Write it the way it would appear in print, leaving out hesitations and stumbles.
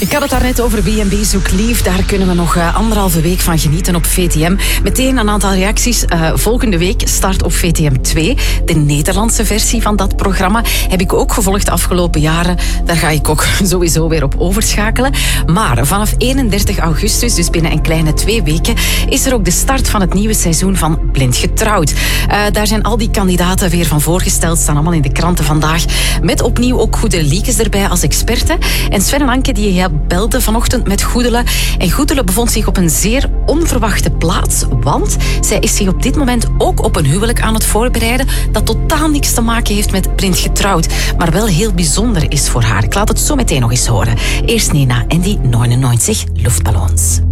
Ik had het daarnet over B&B Zoek Lief. Daar kunnen we nog 1,5 week van genieten op VTM. Meteen een aantal reacties. Volgende week start op VTM 2. De Nederlandse versie van dat programma heb ik ook gevolgd de afgelopen jaren. Daar ga ik ook sowieso weer op overschakelen. Maar vanaf 31 augustus, dus binnen een kleine 2 weken, is er ook de start van het nieuwe seizoen van Blind Getrouwd. Daar zijn al die kandidaten weer van voorgesteld. Staan allemaal in de kranten vandaag. Met opnieuw ook Goedele Liekes erbij als experte. En Sven en Anke die belde vanochtend met Goedele. En Goedele bevond zich op een zeer onverwachte plaats. Want zij is zich op dit moment ook op een huwelijk aan het voorbereiden. Dat totaal niks te maken heeft met Blind Getrouwd. Maar wel heel bijzonder is voor haar. Ik laat het zo meteen nog eens horen. Eerst Nina en die 99 luchtballons.